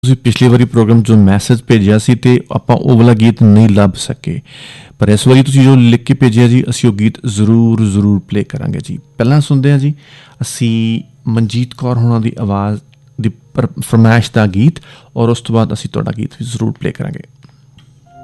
ਤੁਸੀਂ ਪਿਛਲੀ ਵਾਰੀ ਪ੍ਰੋਗਰਾਮ 'ਚ ਜੋ ਮੈਸੇਜ ਭੇਜਿਆ ਸੀ ਅਤੇ ਆਪਾਂ ਉਹ ਵਾਲਾ ਗੀਤ ਨਹੀਂ ਲੱਭ ਸਕੇ, ਪਰ ਇਸ ਵਾਰੀ ਤੁਸੀਂ ਜੋ ਲਿਖ ਕੇ ਭੇਜਿਆ ਜੀ, ਅਸੀਂ ਉਹ ਗੀਤ ਜ਼ਰੂਰ ਪਲੇ ਕਰਾਂਗੇ ਜੀ। ਪਹਿਲਾਂ ਸੁਣਦੇ ਹਾਂ ਜੀ ਅਸੀਂ ਮਨਜੀਤ ਕੌਰ ਹੋਣਾ ਦੀ ਆਵਾਜ਼ ਦੀ ਫਰਮਾਇਸ਼ ਦਾ ਗੀਤ, ਔਰ ਉਸ ਤੋਂ ਬਾਅਦ ਅਸੀਂ ਤੁਹਾਡਾ ਗੀਤ ਵੀ ਜ਼ਰੂਰ ਪਲੇ ਕਰਾਂਗੇ।